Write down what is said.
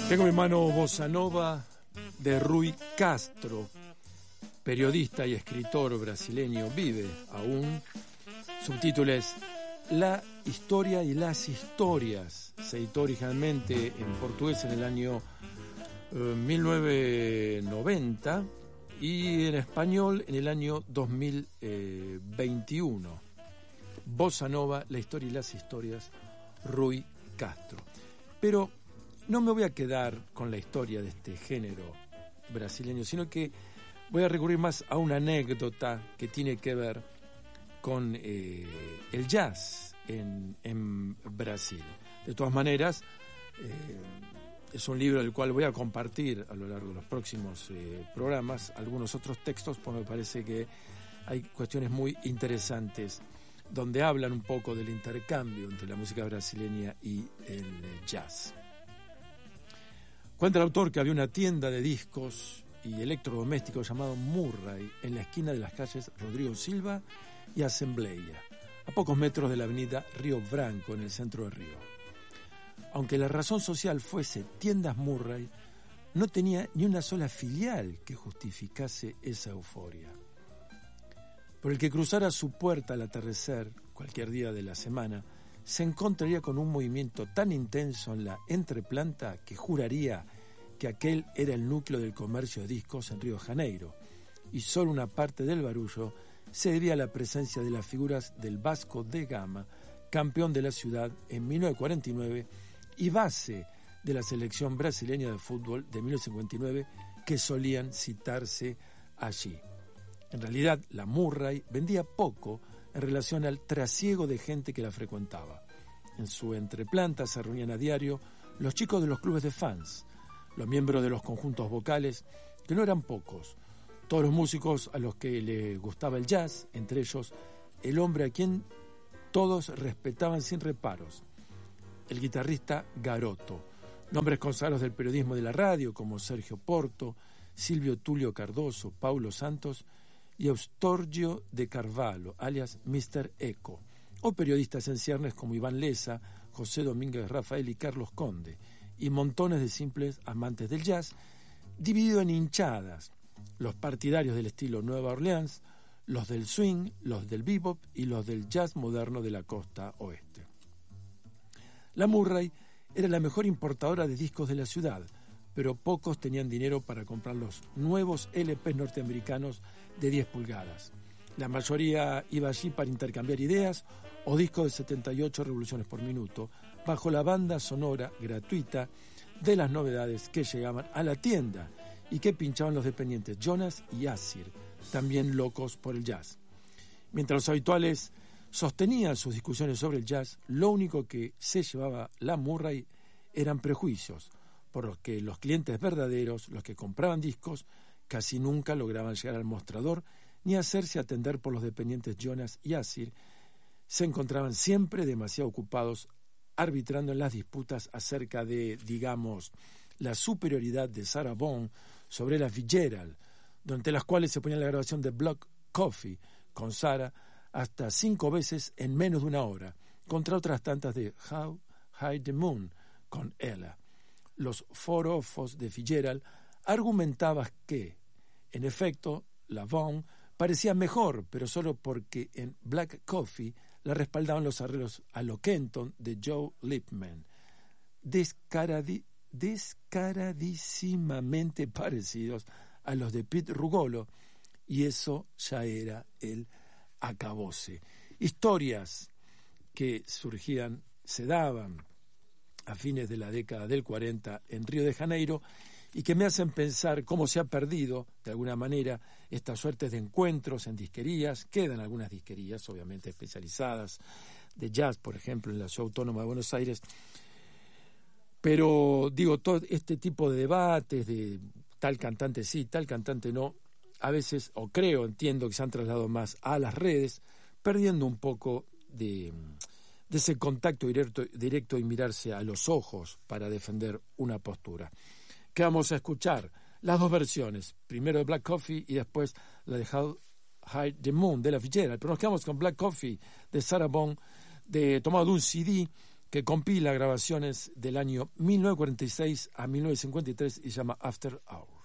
Tengo en mi mano Bossa Nova de Rui Castro, periodista y escritor brasileño, vive aún. Subtítulo es La historia y las historias. Se editó originalmente en portugués en el año 1990 y en español en el año 2021. Bossa Nova, la historia y las historias, Rui Castro. Pero no me voy a quedar con la historia de este género brasileño, sino que voy a recurrir más a una anécdota que tiene que ver con el jazz en Brasil. De todas maneras, es un libro del cual voy a compartir a lo largo de los próximos programas algunos otros textos, porque me parece que hay cuestiones muy interesantes donde hablan un poco del intercambio entre la música brasileña y el jazz. Cuenta el autor que había una tienda de discos y electrodomésticos llamado Murray en la esquina de las calles Rodrigo Silva y Assembleia, a pocos metros de la avenida Río Branco en el centro de Río. Aunque la razón social fuese Tiendas Murray, no tenía ni una sola filial que justificase esa euforia. Por el que cruzara su puerta al atardecer, cualquier día de la semana, se encontraría con un movimiento tan intenso en la entreplanta que juraría que aquel era el núcleo del comercio de discos en Río de Janeiro, y solo una parte del barullo se debía a la presencia de las figuras del Vasco da Gama, campeón de la ciudad en 1949 y base de la selección brasileña de fútbol de 1959, que solían citarse allí. En realidad, la Murray vendía poco en relación al trasiego de gente que la frecuentaba. En su entreplanta se reunían a diario los chicos de los clubes de fans, los miembros de los conjuntos vocales, que no eran pocos, todos los músicos a los que les gustaba el jazz, entre ellos el hombre a quien todos respetaban sin reparos, el guitarrista Garoto, nombres consagrados del periodismo de la radio como Sergio Porto, Silvio Tulio Cardoso, Paulo Santos y Eustorgio de Carvalho, alias Mr. Eco, o periodistas en ciernes como Iván Leza, José Domínguez Rafael y Carlos Conde, y montones de simples amantes del jazz, dividido en hinchadas, los partidarios del estilo Nueva Orleans, los del swing, los del bebop y los del jazz moderno de la costa oeste. La Murray era la mejor importadora de discos de la ciudad, pero pocos tenían dinero para comprar los nuevos LPs norteamericanos de 10 pulgadas. La mayoría iba allí para intercambiar ideas o discos de 78 revoluciones por minuto, bajo la banda sonora gratuita de las novedades que llegaban a la tienda y que pinchaban los dependientes Jonas y Assir, también locos por el jazz. Mientras los habituales sostenían sus discusiones sobre el jazz, lo único que se llevaba la Murray eran prejuicios, por los que los clientes verdaderos, los que compraban discos, casi nunca lograban llegar al mostrador ni hacerse atender por los dependientes Jonas y Assir. Se encontraban siempre demasiado ocupados arbitrando en las disputas acerca de, digamos, la superioridad de Sarah Vaughan sobre la Fitzgerald, durante las cuales se ponía la grabación de Black Coffee con Sarah hasta 5 veces en menos de una hora, contra otras tantas de How High the Moon con Ella. Los forofos de Fitzgerald argumentaban que, en efecto, la Vaughan parecía mejor, pero solo porque en Black Coffee la respaldaban los arreglos a lo Kenton de Joe Lipman, descaradísimamente parecidos a los de Pete Rugolo, y eso ya era el acabose. Historias que surgían, se daban a fines de la década del 40 en Río de Janeiro, y que me hacen pensar cómo se ha perdido, de alguna manera, estas suertes de encuentros en disquerías. Quedan algunas disquerías, obviamente especializadas, de jazz, por ejemplo, en la Ciudad Autónoma de Buenos Aires. Pero, digo, todo este tipo de debates, de tal cantante sí, tal cantante no, a veces, o entiendo que se han trasladado más a las redes, perdiendo un poco de ese contacto directo y mirarse a los ojos para defender una postura. ¿Qué vamos a escuchar? Las dos versiones, primero de Black Coffee y después la de How High the Moon de la Fitzgerald, pero nos quedamos con Black Coffee de Sarah Vaughan, tomado de un CD que compila grabaciones del año 1946 a 1953 y se llama After Hours.